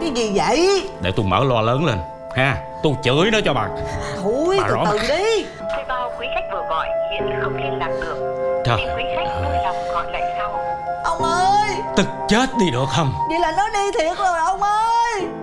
cái gì vậy? Để tôi mở loa lớn lên ha, tôi chửi nó cho bà. Thôi từ từ đi. Thuê bao quý khách vừa gọi hiện không liên lạc được. Trời Xin quý khách vui lòng gọi lại sau. Ông ơi, tức chết đi được không? vậy là nó đi thiệt rồi ông ơi.